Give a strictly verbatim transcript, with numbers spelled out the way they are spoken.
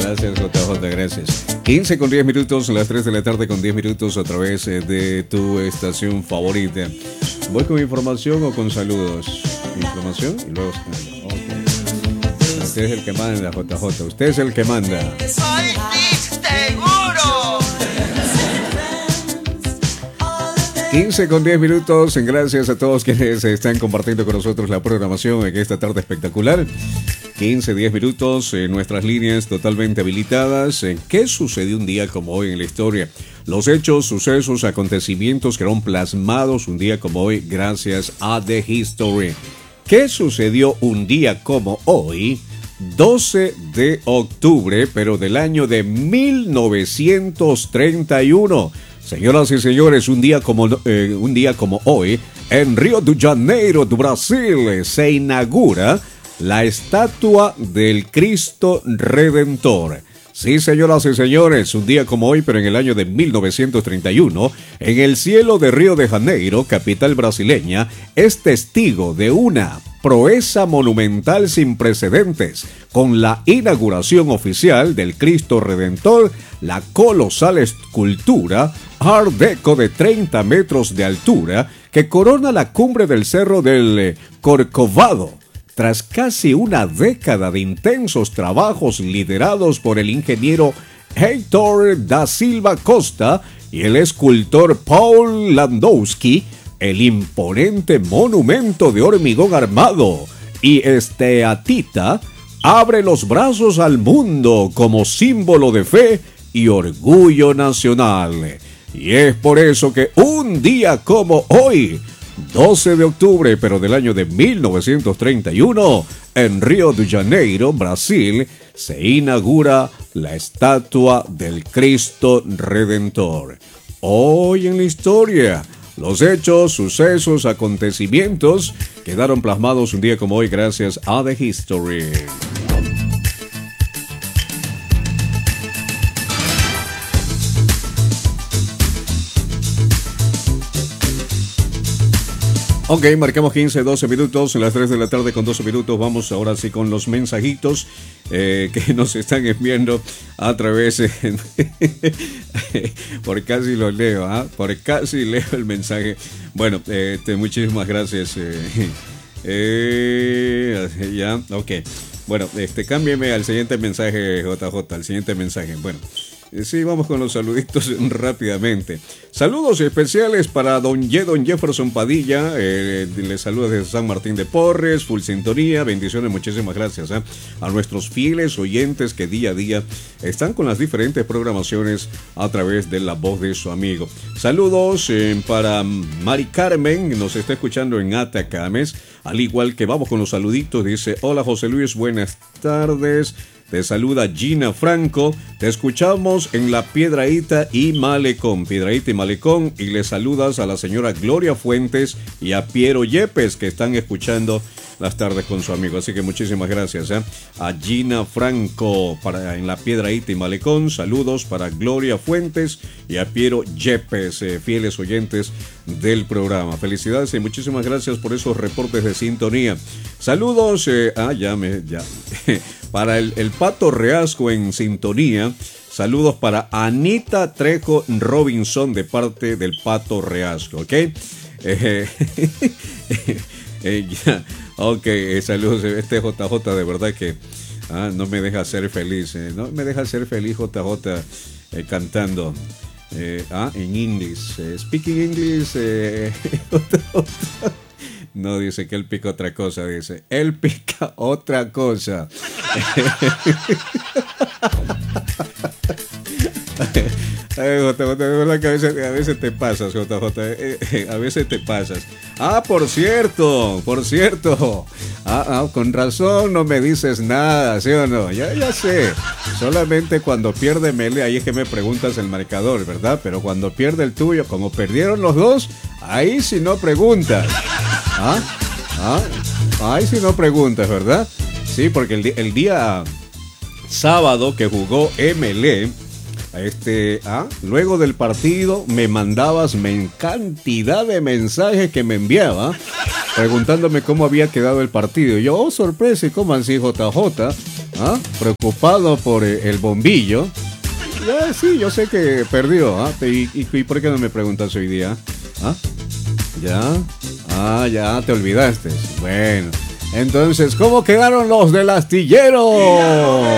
Gracias, J J, gracias. quince con diez minutos, las tres de la tarde con diez minutos a través de tu estación favorita. ¿Voy con información o con saludos? Información y luego... Okay. Usted es el que manda, J J. Usted es el que manda. ¡Soy seguro! quince con diez minutos. Gracias a todos quienes están compartiendo con nosotros la programación en esta tarde espectacular. quince, diez minutos, en nuestras líneas totalmente habilitadas. ¿Qué sucedió un día como hoy en la historia? Los hechos, sucesos, acontecimientos quedaron plasmados un día como hoy gracias a The History. ¿Qué sucedió un día como hoy? doce de octubre, pero del año de mil novecientos treinta y uno. Señoras y señores, un día como, eh, un día como hoy, en Río de Janeiro, de Brasil, se inaugura la estatua del Cristo Redentor. Sí, señoras y señores, un día como hoy, pero en el año de mil novecientos treinta y uno, en el cielo de Río de Janeiro, capital brasileña, es testigo de una proeza monumental sin precedentes, con la inauguración oficial del Cristo Redentor, la colosal escultura Art Deco de treinta metros de altura que corona la cumbre del Cerro del Corcovado. Tras casi una década de intensos trabajos liderados por el ingeniero Heitor da Silva Costa y el escultor Paul Landowski, el imponente monumento de hormigón armado y esteatita abre los brazos al mundo como símbolo de fe y orgullo nacional. Y es por eso que un día como hoy, doce de octubre, pero del año de mil novecientos treinta y uno, en Río de Janeiro, Brasil, se inaugura la estatua del Cristo Redentor. Hoy en la historia, los hechos, sucesos, acontecimientos quedaron plasmados un día como hoy gracias a The History. Ok, marcamos quince, doce minutos, en las tres de la tarde con doce minutos. Vamos ahora sí con los mensajitos eh, que nos están enviando a través de... por casi lo leo, ¿ah? ¿eh? Por casi leo el mensaje. Bueno, eh, este, muchísimas gracias. Eh, eh, ya, ok. Bueno, este, cámbieme al siguiente mensaje, J J, al siguiente mensaje. Bueno. Sí, vamos con los saluditos rápidamente. Saludos especiales para don, Ye, don Jefferson Padilla. Eh, le saluda desde San Martín de Porres, full sintonía. Bendiciones, muchísimas gracias ¿eh? a nuestros fieles oyentes que día a día están con las diferentes programaciones a través de la voz de su amigo. Saludos eh, para Mari Carmen, nos está escuchando en Atacames. Al igual que vamos con los saluditos, dice: hola José Luis, buenas tardes. Te saluda Gina Franco, te escuchamos en La Piedrahíta y Malecón, Piedrahíta y Malecón, y le saludas a la señora Gloria Fuentes y a Piero Yepes que están escuchando las tardes con su amigo. Así que muchísimas gracias ¿eh? a Gina Franco para, en La Piedrahíta y Malecón, saludos para Gloria Fuentes y a Piero Yepes, eh, fieles oyentes del programa. Felicidades y muchísimas gracias por esos reportes de sintonía. Saludos, eh, ah, ya me, ya, para el, el Pato Reasco en sintonía. Saludos para Anita Trejo Robinson de parte del Pato Reasco, ¿ok? Eh, eh, ya, ok, eh, saludos. Este J J de verdad que ah, no me deja ser feliz, eh, no me deja ser feliz J J eh, cantando. Eh, ah, en inglés, eh, speaking English. Eh, no dice que él pica otra cosa, dice él pica otra cosa. Ay, J J, de verdad que a veces, a veces te pasas, J J, eh, eh, a veces te pasas. Ah, por cierto, por cierto. Ah, ah, con razón no me dices nada, ¿sí o no? Ya, ya sé. Solamente cuando pierde Mele, ahí es que me preguntas el marcador, ¿verdad? Pero cuando pierde el tuyo, como perdieron los dos, ahí sí no preguntas. Ah, ah, ahí sí no preguntas, ¿verdad? Sí, porque el, el día sábado que jugó M L E, Este, ah, luego del partido me mandabas men, cantidad de mensajes que me enviaba preguntándome cómo había quedado el partido. Y yo, oh, sorpresa, ¿y cómo así, J J? ¿Ah? Preocupado por el bombillo. Ya, sí, yo sé que perdió. ¿Ah? ¿Y, y, ¿Y por qué no me preguntas hoy día? ¿Ah? ¿Ya? Ah, ya te olvidaste. Bueno, entonces, ¿cómo quedaron los del astillero?